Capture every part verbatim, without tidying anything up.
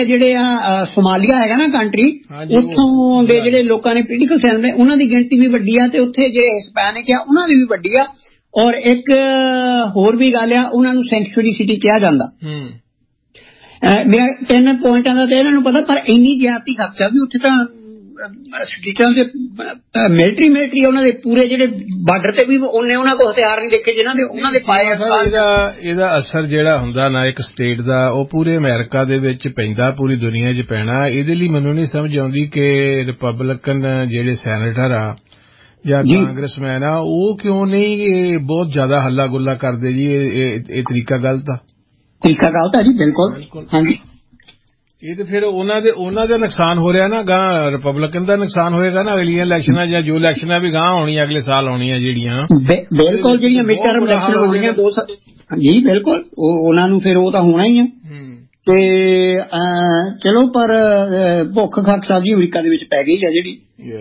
ਜਿਹੜੇ ਆ ਸੋਮਾਲੀਆ ਹੈਗਾ ਨਾ ਕੰਟਰੀ, ਉੱਥੋਂ ਦੇ ਜਿਹੜੇ ਲੋਕਾਂ ਨੇ ਪੋਲੀਟੀਕਲ ਸਾਇੰਸ ਨੇ ਉਹਨਾਂ ਦੀ ਗਿਣਤੀ ਵੀ ਵੱਡੀ ਆ, ਤੇ ਉੱਥੇ ਜਿਹੜੇ ਹਿਸਪੈਨਿਕ ਆ ਉਹਨਾਂ ਦੀ ਵੀ ਵੱਡੀ ਆ। ਔਰ ਇੱਕ ਹੋਰ ਵੀ ਗੱਲ ਆ, ਉਹਨਾਂ ਨੂੰ ਸੈਂਚੁਰੀ ਸਿਟੀ ਕਿਹਾ ਜਾਂਦਾ। ਮੇਰਾ ਤਿੰਨ ਪੁਆਇੰਟਾਂ ਦਾ ਤਾਂ ਇਹਨਾਂ ਨੂੰ ਪਤਾ, ਪਰ ਇੰਨੀ ਜ਼ਿਆਦਤੀ ਖਰਚਾ ਵੀ ਉੱਥੇ ਤਾਂ ਸਟੇਟਾਂ ਦੇ ਮਿਲਟਰੀ ਮਿਲਟਰੀ ਉਹਨਾਂ ਦੇ ਪੂਰੇ ਜਿਹੜੇ ਬਾਰਡਰ ਤੇ ਵੀ ਉਹਨੇ ਉਹਨਾਂ ਕੋਲ ਹਥਿਆਰ ਨਹੀਂ ਦੇਖੇ ਜਿਹਨਾਂ ਦੇ ਉਹਨਾਂ ਦੇ ਪਾਏ। ਇਹਦਾ ਇਹਦਾ ਅਸਰ ਜਿਹੜਾ ਹੁੰਦਾ ਨਾ ਇੱਕ ਸਟੇਟ ਦਾ, ਉਹ ਪੂਰੇ ਅਮਰੀਕਾ ਦੇ ਵਿੱਚ ਪੈਂਦਾ, ਪੂਰੀ ਦੁਨੀਆ 'ਚ ਪੈਣਾ। ਇਹਦੇ ਲਈ ਮੈਨੂੰ ਨਹੀਂ ਸਮਝ ਆਉਂਦੀ ਕਿ ਰਿਪਬਲਿਕਨ ਜਿਹੜੇ ਸੈਨੇਟਰ ਆ ਜਾਂ ਕਾਂਗਰਸਮੈਨ ਆ, ਉਹ ਕਿਉਂ ਨਹੀਂ ਬਹੁਤ ਜ਼ਿਆਦਾ ਹੱਲਾ ਗੁੱਲਾ ਕਰਦੇ ਜੀ। ਇਹ ਤਰੀਕਾ ਗਲਤ ਆ, ਤਰੀਕਾ ਗਲਤ ਆ ਜੀ, ਬਿਲਕੁਲ। ਹਾਂਜੀ, ਇਹ ਤੇ ਫਿਰ ਉਹਨਾਂ ਦੇ ਉਹਨਾਂ ਦਾ ਨੁਕਸਾਨ ਹੋ ਰਿਹਾ ਨਾ, ਗਾਂ ਰਿਪਬਲਿਕਨ ਦਾ ਨੁਕਸਾਨ ਹੋਏਗਾ ਨਾ ਅਗਲੀਆਂ ਇਲੈਕਸ਼ਨਾਂ ਜਾਂ ਜੋ ਇਲੈਕਸ਼ਨਾਂ ਵੀ ਗਾਂ ਹੋਣੀਆਂ ਅਗਲੇ ਸਾਲ ਹੋਣੀਆਂ ਜਿਹੜੀਆਂ। ਬਿਲਕੁਲ, ਜਿਹੜੀਆਂ ਮਿਡ ਟਰਮ ਇਲੈਕਸ਼ਨ ਹੋਣੀਆਂ ਦੋ ਸਾਲ ਜੀ, ਬਿਲਕੁਲ ਉਹ ਉਹਨਾਂ ਨੂੰ ਫਿਰ ਉਹ ਤਾਂ ਹੋਣਾ ਹੀ ਆ। ਤੇ ਚਲੋ, ਪਰ ਭੁੱਖ ਖੱਕ ਸਾਹਿਬ ਜੀ ਅਮਰੀਕਾ ਦੇ ਵਿੱਚ ਪੈ ਗਈ ਆ ਜਿਹੜੀ।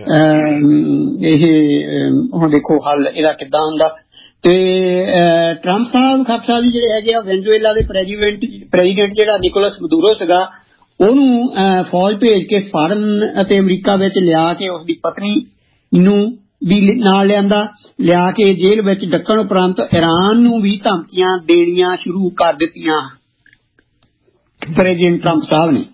ਇਹ ਹੁਣ ਦੇਖੋ ਹੱਲ ਇਹਦਾ ਕਿੱਦਾਂ ਹੁੰਦਾ। ਤੇ ਟਰੰਪ ਸਾਹਿਬ ਖੱਕ ਸਾਹਿਬ ਜੀ ਜਿਹੜੇ ਹੈਗੇ ਆ, ਵੈਨਜ਼ੂਏਲਾ ਦੇ ਪ੍ਰੈਜ਼ੀਡੈਂਟ ਪ੍ਰੈਜ਼ੀਡੈਂਟ ਜਿਹੜਾ ਨਿਕੋਲਸ ਮਦੂਰੋ ਸੀਗਾ, ਉਹਨੂੰ ਫੌਜ ਭੇਜ ਕੇ ਫੜਨ ਅਤੇ ਅਮਰੀਕਾ ਵਿੱਚ ਲਿਆ ਕੇ ਉਸਦੀ ਪਤਨੀ ਨੂੰ ਵੀ ਨਾਲ ਲਿਆਂਦਾ, ਲਿਆ ਕੇ ਜੇਲ੍ਹ ਵਿੱਚ ਡੱਕਣ ਉਪਰੰਤ ਈਰਾਨ ਨੂੰ ਵੀ ਧਮਕੀਆਂ ਦੇਣੀਆਂ ਸ਼ੁਰੂ ਕਰ ਦਿੱਤੀਆਂ ਪ੍ਰੈਜ਼ੀਡੈਂਟ ਟਰੰਪ ਸਾਹਿਬ ਨੇ,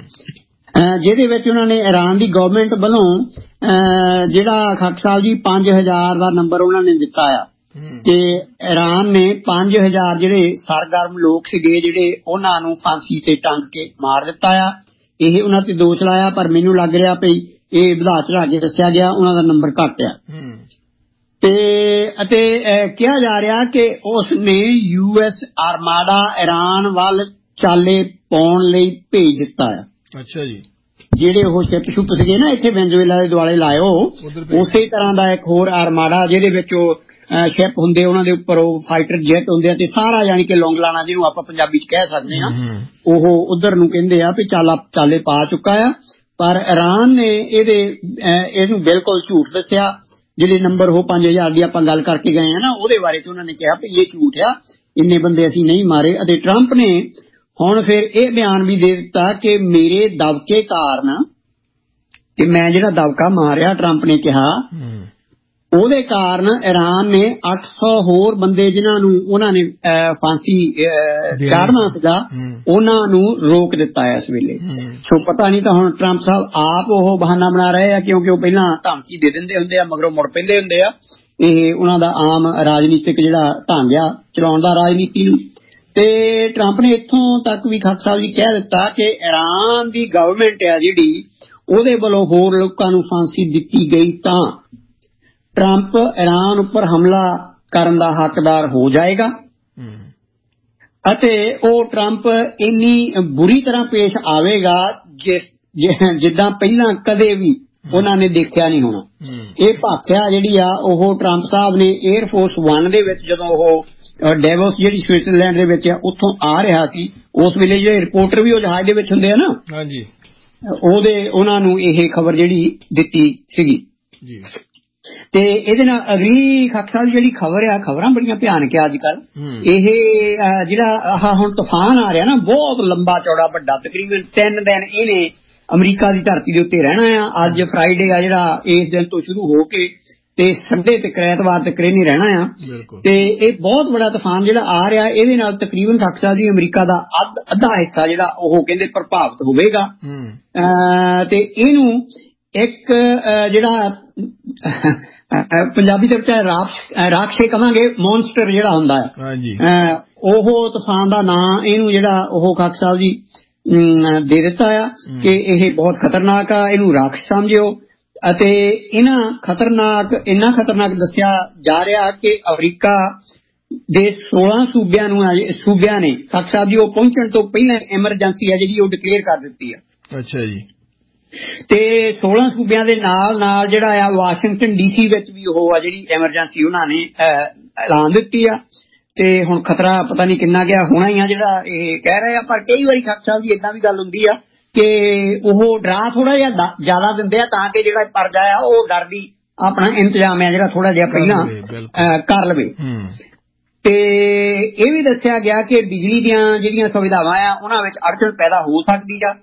ਜਿਹਦੇ ਵਿੱਚ ਉਹਨਾਂ ਨੇ ਈਰਾਨ ਦੀ ਗਵਰਨਮੈਂਟ ਵੱਲੋਂ ਜਿਹੜਾ ਖੱਕ ਸਾਹਿਬ ਜੀ ਪੰਜ ਹਜ਼ਾਰ ਦਾ ਨੰਬਰ ਉਹਨਾਂ ਨੇ ਦਿੱਤਾ ਆ, ਤੇ ਈਰਾਨ ਨੇ ਪੰਜ ਹਜ਼ਾਰ ਜਿਹੜੇ ਸਰਗਰਮ ਲੋਕ ਸੀਗੇ ਜਿਹੜੇ ਉਹਨਾਂ ਨੂੰ ਫਾਂਸੀ ਤੇ ਟੰਗ ਕੇ ਮਾਰ ਦਿੱਤਾ ਆ। ਇਹ ਉਹਨਾਂ ਤੇ ਦੋਸ਼ ਲਾਇਆ, ਪਰ ਮੈਨੂੰ ਲੱਗ ਰਿਹਾ ਪਈ ਇਹ ਵਧਾ ਚੜਾ ਕੇ ਦੱਸਿਆ ਗਿਆ, ਉਹਨਾਂ ਦਾ ਨੰਬਰ ਘੱਟ ਆ। ਤੇ ਅਤੇ ਕਿਹਾ ਜਾ ਰਿਹਾ ਕਿ ਉਸ ਨੇ ਯੂ ਐਸ ਆਰਮਾਡਾ ਈਰਾਨ ਵੱਲ ਚਾਲੇ ਪਾਉਣ ਲਈ ਭੇਜ ਦਿੱਤਾ ਆ। ਅੱਛਾ ਜੀ, ਜਿਹੜੇ ਉਹ ਸ਼ਿਪ ਸ਼ੁਪ ਸੀਗੇ ਨਾ ਇੱਥੇ ਵੈਨਜ਼ੂਏਲਾ ਦੇ ਦੁਆਲੇ ਲਾਇਓ, ਉਸੇ ਤਰ੍ਹਾਂ ਦਾ ਇੱਕ ਹੋਰ ਆਰਮਾਡਾ ਜਿਹਦੇ ਵਿੱਚ ਉਹ ਸ਼ਿਪ ਹੁੰਦੇ, ਉਹਨਾਂ ਦੇ ਉੱਪਰ ਉਹ ਫਾਈਟਰ ਜੈਟ ਹੁੰਦੇ ਆ, ਤੇ ਸਾਰਾ ਯਾਨੀ ਕਿ ਲੌਂਗਲਾਣਾ ਜਿਹਨੂੰ ਆਪਾਂ ਪੰਜਾਬੀ ਚ ਕਹਿ ਸਕਦੇ ਹਾਂ, ਉਹ ਉਧਰ ਨੂੰ ਕਹਿੰਦੇ ਆ ਵੀ ਚਾਲਾ ਚਾਲੇ ਪਾ ਚੁੱਕਾ ਆ। ਪਰ ਈਰਾਨ ਨੇ ਇਹਦੇ ਇਹਨੂੰ ਬਿਲਕੁਲ ਝੂਠ ਦੱਸਿਆ। ਜਿਹੜੇ ਨੰਬਰ ਉਹ ਪੰਜ ਹਜ਼ਾਰ ਦੀ ਆਪਾਂ ਗੱਲ ਕਰਕੇ ਗਏ ਆ ਨਾ, ਉਹਦੇ ਬਾਰੇ ਤੇ ਉਹਨਾਂ ਨੇ ਕਿਹਾ ਵੀ ਇਹ ਝੂਠ ਆ, ਇੰਨੇ ਬੰਦੇ ਅਸੀਂ ਨਹੀਂ ਮਾਰੇ। ਅਤੇ ਟਰੰਪ ਨੇ ਹੁਣ ਫਿਰ ਇਹ ਬਿਆਨ ਵੀ ਦੇ ਦਿੱਤਾ ਕਿ ਮੇਰੇ ਦਬਕੇ ਕਾਰਨ, ਕਿ ਮੈਂ ਜਿਹੜਾ ਦਬਕਾ ਮਾਰਿਆ, ਟਰੰਪ ਨੇ ਕਿਹਾ ਉਹਦੇ ਕਾਰਨ ਈਰਾਨ ਨੇ ਅੱਠ ਸੌ ਹੋਰ ਬੰਦੇ ਜਿਨ੍ਹਾਂ ਨੂੰ ਉਹਨਾਂ ਨੇ ਫਾਂਸੀ ਚਾੜਨਾ ਸੀਗਾ, ਉਹਨਾਂ ਨੂੰ ਰੋਕ ਦਿੱਤਾ ਹੈ ਇਸ ਵੇਲੇ। ਸੋ ਪਤਾ ਨਹੀਂ ਤਾਂ ਹੁਣ ਟਰੰਪ ਸਾਹਿਬ ਆਪ ਉਹ ਬਹਾਨਾ ਬਣਾ ਰਹੇ ਆ, ਕਿਉਂਕਿ ਉਹ ਪਹਿਲਾਂ ਧਮਕੀ ਦੇ ਦਿੰਦੇ ਹੁੰਦੇ ਆ, ਮਗਰੋਂ ਮੁੜ ਪੈਂਦੇ ਹੁੰਦੇ ਆ। ਇਹ ਉਹਨਾਂ ਦਾ ਆਮ ਰਾਜਨੀਤਿਕ ਜਿਹੜਾ ਢੰਗ ਆ ਚਲਾਉਣ ਦਾ ਰਾਜਨੀਤੀ ਨੂੰ। ਤੇ ਟਰੰਪ ਨੇ ਇੱਥੋਂ ਤੱਕ ਵੀ ਖੱਕ ਸਾਹਿਬ ਜੀ ਕਹਿ ਦਿੱਤਾ ਕਿ ਈਰਾਨ ਦੀ ਗਵਰਨਮੈਂਟ ਆ ਜਿਹੜੀ, ਉਹਦੇ ਵੱਲੋਂ ਹੋਰ ਲੋਕਾਂ ਨੂੰ ਫਾਂਸੀ ਦਿੱਤੀ ਗਈ ਤਾਂ ਟਰੰਪ ਈਰਾਨ ਉੱਪਰ ਹਮਲਾ ਕਰਨ ਦਾ ਹੱਕਦਾਰ ਹੋ ਜਾਏਗਾ, ਅਤੇ ਉਹ ਟਰੰਪ ਇੰਨੀ ਬੁਰੀ ਤਰ੍ਹਾਂ ਪੇਸ਼ ਆਵੇਗਾ ਜਿਸ ਜਿੱਦਾਂ ਪਹਿਲਾਂ ਕਦੇ ਵੀ ਉਹਨਾਂ ਨੇ ਦੇਖਿਆ ਨਹੀਂ ਹੋਣਾ। ਇਹ ਭਾਖਿਆ ਜਿਹੜੀ ਆ ਉਹ ਟਰੰਪ ਸਾਹਿਬ ਨੇ ਏਅਰਫੋਰਸ ਵਨ ਦੇ ਵਿੱਚ, ਜਦੋਂ ਉਹ ਡੈਵੋਸ ਜਿਹੜੀ ਸਵਿਟਜ਼ਰਲੈਂਡ ਦੇ ਵਿੱਚ ਆ ਉੱਥੋਂ ਆ ਰਿਹਾ ਸੀ, ਉਸ ਵੇਲੇ ਜਿਹੜੇ ਰਿਪੋਰਟਰ ਵੀ ਉਹ ਜਹਾਜ਼ ਦੇ ਵਿੱਚ ਹੁੰਦੇ ਆ ਨਾ, ਹਾਂਜੀ, ਉਹਦੇ ਉਹਨਾਂ ਨੂੰ ਇਹ ਖਬਰ ਜਿਹੜੀ ਦਿੱਤੀ ਸੀਗੀ। ਤੇ ਇਹਦੇ ਨਾਲ ਅਗਲੀ ਖੱਕ ਸਾਹਿਬ ਜਿਹੜੀ ਖਬਰ ਆ, ਖਬਰਾਂ ਬੜੀਆਂ ਭਿਆਨਕ ਆ ਅੱਜ ਕੱਲ। ਇਹ ਜਿਹੜਾ ਆਹ ਹੁਣ ਤੂਫਾਨ ਆ ਰਿਹਾ ਨਾ, ਬਹੁਤ ਲੰਬਾ ਚੌੜਾ ਵੱਡਾ, ਤਕਰੀਬਨ ਤਿੰਨ ਦਿਨ ਇਹਨੇ ਅਮਰੀਕਾ ਦੀ ਧਰਤੀ ਦੇ ਉੱਤੇ ਰਹਿਣਾ ਆ। ਅੱਜ ਫਰਾਈਡੇ ਆ ਜਿਹੜਾ, ਇਸ ਦਿਨ ਤੋਂ ਸ਼ੁਰੂ ਹੋ ਕੇ ਤੇ ਸੰਡੇ ਤੱਕ, ਐਤਵਾਰ ਤੱਕ ਇਹਨੇ ਰਹਿਣਾ ਆ। ਤੇ ਇਹ ਬਹੁਤ ਬੜਾ ਤੂਫਾਨ ਜਿਹੜਾ ਆ ਰਿਹਾ, ਇਹਦੇ ਨਾਲ ਤਕਰੀਬਨ ਖੱਕ ਸਾਹਿਬ ਜੀ ਅਮਰੀਕਾ ਦਾ ਅੱਧਾ ਹਿੱਸਾ ਜਿਹੜਾ ਉਹ ਕਹਿੰਦੇ ਪ੍ਰਭਾਵਿਤ ਹੋਵੇਗਾ। ਤੇ ਇਹਨੂੰ ਇੱਕ ਜਿਹੜਾ ਪੰਜਾਬੀ ਦੇ ਵਿੱਚ ਰਾਖਸ਼ੇ ਕਹਾਂਗੇ, ਮੌਨਸਟਰ ਜਿਹੜਾ ਹੁੰਦਾ ਹੈ, ਉਹ ਤੂਫਾਨ ਦਾ ਨਾਂ ਇਹਨੂੰ ਜਿਹੜਾ ਉਹ ਖੱਕ ਸਾਹਿਬ ਜੀ ਦੇ ਦਿੱਤਾ ਆ ਕਿ ਇਹ ਬਹੁਤ ਖਤਰਨਾਕ ਆ, ਇਹਨੂੰ ਰਾਖਸ਼ ਸਮਝਿਓ। ਅਤੇ ਇਹਨਾਂ ਖਤਰਨਾਕ ਇੰਨਾ ਖਤਰਨਾਕ ਦੱਸਿਆ ਜਾ ਰਿਹਾ ਕਿ ਅਮਰੀਕਾ ਦੇ ਸੋਲਾਂ ਸੂਬਿਆਂ ਨੂੰ ਸੂਬਿਆਂ ਨੇ ਖੱਕ ਸਾਹਿਬ ਜੀ ਉਹ ਪਹੁੰਚਣ ਤੋਂ ਪਹਿਲਾਂ ਐਮਰਜੈਂਸੀ ਆ ਜਿਹੜੀ ਉਹ ਡਿਕਲੇਅਰ ਕਰ ਦਿੱਤੀ ਆ। ਅੱਛਾ ਜੀ। ਤੇ ਸੋਲਾਂ ਸੂਬਿਆਂ ਦੇ ਨਾਲ ਨਾਲ ਜਿਹੜਾ ਆ ਵਾਸ਼ਿੰਗਟਨ ਡੀਸੀ ਵਿੱਚ ਵੀ ਉਹ ਆ ਜਿਹੜੀ ਐਮਰਜੈਂਸੀ ਉਹਨਾਂ ਨੇ ਐਲਾਨ ਦਿੱਤੀ ਆ। ਤੇ ਹੁਣ ਖਤਰਾ ਪਤਾ ਨਹੀਂ ਕਿੰਨਾ ਗਿਆ ਹੋਣਾ ਹੀ ਆ ਜਿਹੜਾ ਇਹ ਕਹਿ ਰਹੇ ਆ। ਪਰ ਕਈ ਵਾਰੀ ਖੱਕ ਸਾਹਿਬ ਜੀ ਏਦਾਂ ਵੀ ਗੱਲ ਹੁੰਦੀ ਆ ਕਿ ਉਹ ਡਰਾ ਥੋੜਾ ਜਿਹਾ ਜ਼ਿਆਦਾ ਦਿੰਦੇ ਆ ਤਾਂ ਕਿ ਜਿਹੜਾ ਪਰਜਾ ਆ ਉਹ ਡਰ ਦੀ ਆਪਣਾ ਇੰਤਜ਼ਾਮ ਆ ਜਿਹੜਾ ਥੋੜਾ ਜਿਹਾ ਪਹਿਲਾਂ ਕਰ ਲਵੇ। ਤੇ ਇਹ ਵੀ ਦੱਸਿਆ ਗਿਆ ਕਿ ਬਿਜਲੀ ਦੀਆਂ ਜਿਹੜੀਆਂ ਸੁਵਿਧਾਵਾਂ ਆ ਉਹਨਾਂ ਵਿੱਚ ਅੜਚਨ ਪੈਦਾ ਹੋ ਸਕਦੀ ਆ।